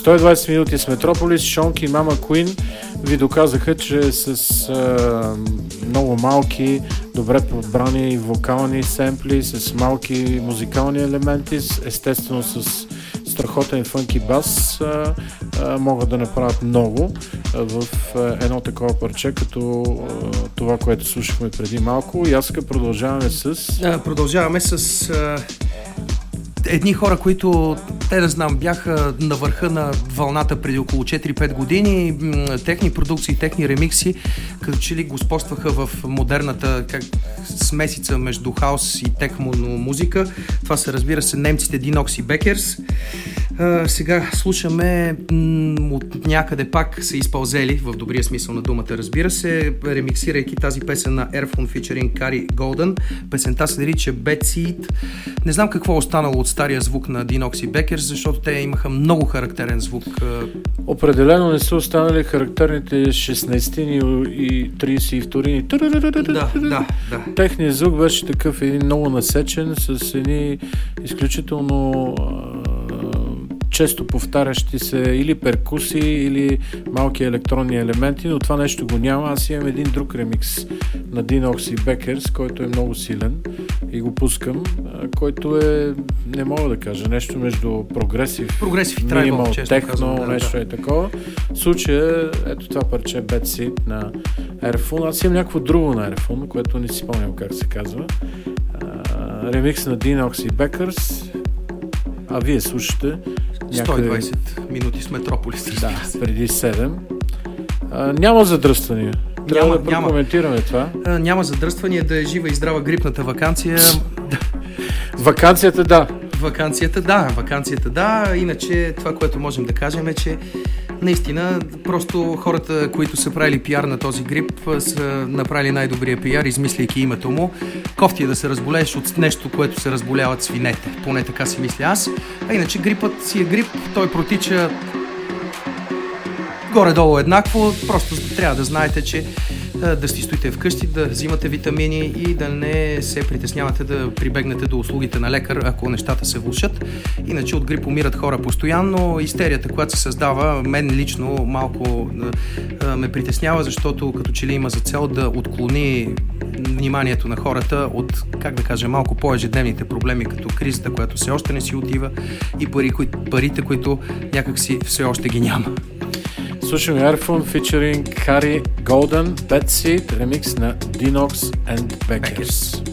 120 минути с Метрополис, Шонки и Мама Куин ви доказаха, че с много малки, добре подбрани вокални семпли, с малки музикални елементи, естествено с страхотен фънки бас, могат да направят много в едно такова парче, като това, което слушахме преди малко. И аз продължаваме с едни хора, които, те да знам, бяха на върха на вълната преди около 4-5 години. Техни продукции, техни ремикси, като че ли господстваха в модерната смесица между хаус и техно музика. Това са, разбира се, немците Dinox и Beckers. Сега слушаме от някъде пак са изпълзели, в добрия смисъл на думата, разбира се, ремиксирайки тази песен на Airphone featuring Carrie Golden. Песента се нарича Bad Seed. Не знам какво е останало от стария звук на Dinox и Beckers, защото те имаха много характерен звук. Определено не са останали характерните 16-ни и 32-ни. Да. Техният звук беше такъв един много насечен, с едни изключително често повтарящи се или перкусии, или малки електронни елементи, но това нещо го няма. Аз имам един друг ремикс на Dinox и Beckers, който е много силен и го пускам, който е, не мога да кажа, нещо между прогресив и трайбъл, техно, нещо е такова. В случая, ето това парче Bad Seed на Airphone. Аз имам някакво друго на Airphone, което не си спомням как се казва. Ремикс на Dinox и Beckers, а вие слушате 120 минути с Метрополис. Да, преди 7. Няма задръствания. Трябва да прокоментираме това. Няма задръствания, да е жива и здрава грипната ваканция. Ваканцията да. Иначе това, което можем да кажем е, че наистина просто хората, които са правили пиар на този грип, са направили най-добрия пиар, измисляйки името му. Кофти е да се разболееш от нещо, което се разболяват свинете. Поне така си мисля аз. А иначе грипът си е грип, той протича горе-долу еднакво. Просто трябва да знаете, че да си стоите вкъщи, да взимате витамини и да не се притеснявате да прибегнете до услугите на лекар, ако нещата се влошат. Иначе от грип умират хора постоянно. Истерията, която се създава, мен лично малко ме притеснява, защото като че ли има за цел да отклони вниманието на хората от, как да кажа, малко по-ежедневните проблеми, като кризата, която все още не си отива, и парите, които някакси все още ги няма. Слушаме Airphone featuring Carrie Golden, Bad Seed, ремикс на Dinox and Beckers.